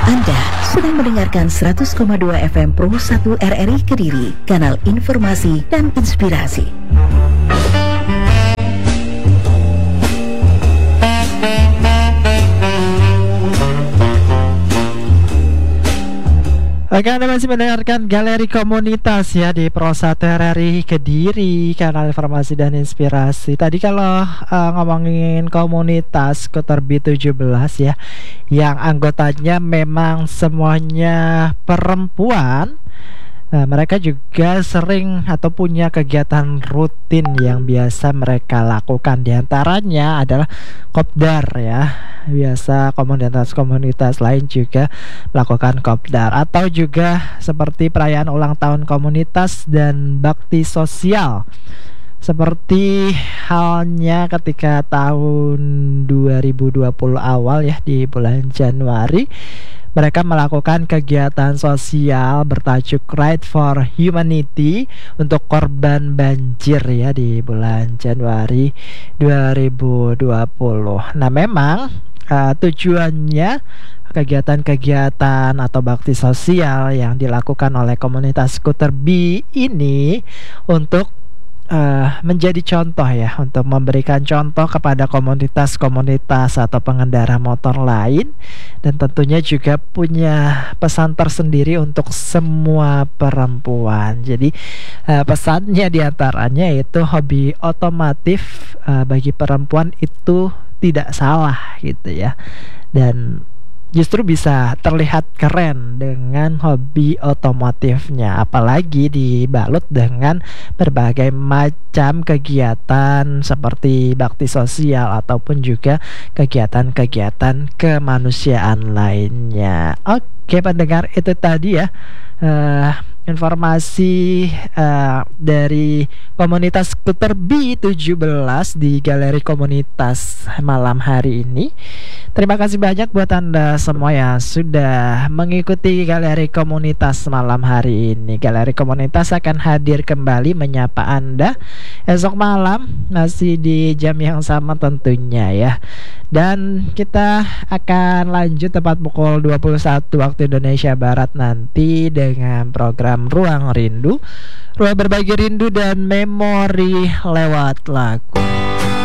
Anda sedang mendengarkan 100,2 FM Pro 1 RRI Kediri, kanal informasi dan inspirasi. Oke, Anda masih mendengarkan Galeri Komunitas ya di Pro 1 RRI Kediri, kanal informasi dan inspirasi. Tadi kalau ngomongin komunitas Skuter B17 ya, yang anggotanya memang semuanya perempuan. Mereka juga sering atau punya kegiatan rutin yang biasa mereka lakukan. Di antaranya adalah kopdar ya. Biasa komunitas-komunitas lain juga melakukan kopdar, atau juga seperti perayaan ulang tahun komunitas dan bakti sosial. Seperti halnya ketika tahun 2020 awal ya, di bulan Januari mereka melakukan kegiatan sosial bertajuk Ride for Humanity untuk korban banjir ya di bulan Januari 2020. Nah, memang tujuannya kegiatan-kegiatan atau bakti sosial yang dilakukan oleh komunitas Skuter B ini untuk menjadi contoh ya, untuk memberikan contoh kepada komunitas-komunitas atau pengendara motor lain, dan tentunya juga punya pesan tersendiri untuk semua perempuan. Jadi pesannya diantaranya itu hobi otomotif bagi perempuan itu tidak salah gitu ya, dan justru bisa terlihat keren dengan hobi otomotifnya, apalagi dibalut dengan berbagai macam kegiatan seperti bakti sosial ataupun juga kegiatan-kegiatan kemanusiaan lainnya. Oke pendengar, itu tadi ya informasi dari komunitas Skuter B17 di Galeri Komunitas malam hari ini. Terima kasih banyak buat Anda semua yang sudah mengikuti Galeri Komunitas malam hari ini. Galeri Komunitas akan hadir kembali menyapa Anda esok malam, masih di jam yang sama tentunya ya. Dan kita akan lanjut tepat pukul 21 waktu Indonesia Barat nanti dengan program Ruang Rindu, ruang berbagi rindu dan memori lewat lagu.